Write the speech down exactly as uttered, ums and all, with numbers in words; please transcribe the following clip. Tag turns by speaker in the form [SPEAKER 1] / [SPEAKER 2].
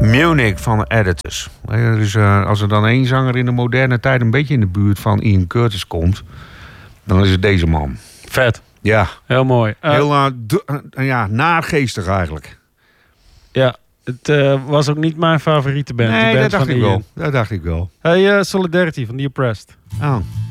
[SPEAKER 1] Munich van de Editors. Dus, uh, als er dan één zanger in de moderne tijd een beetje in de buurt van Ian Curtis komt, dan is het deze man.
[SPEAKER 2] Vet.
[SPEAKER 1] Ja.
[SPEAKER 2] Heel mooi. Uh,
[SPEAKER 1] Heel uh, d- uh, ja, naargeestig eigenlijk.
[SPEAKER 2] Ja, het uh, was ook niet mijn favoriete band.
[SPEAKER 1] Nee,
[SPEAKER 2] de band
[SPEAKER 1] dat dacht
[SPEAKER 2] van
[SPEAKER 1] ik
[SPEAKER 2] Ian.
[SPEAKER 1] wel. Dat dacht ik wel.
[SPEAKER 2] Hey, uh, Solidarity van The Oppressed.
[SPEAKER 1] Oh.